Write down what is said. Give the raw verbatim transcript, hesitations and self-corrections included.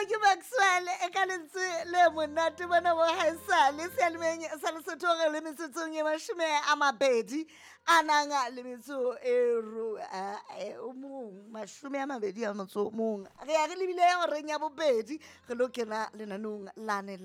ke Maxwell e ka lentswe le monate bona bo haesale sealemenye sa Lesotho re le metsotsong e mashome a mabedi a nang le metso e ro o mong mashome a mabedi a motso o mong re ya re lebile horeng ya bobedi re lo kena lenanong la ne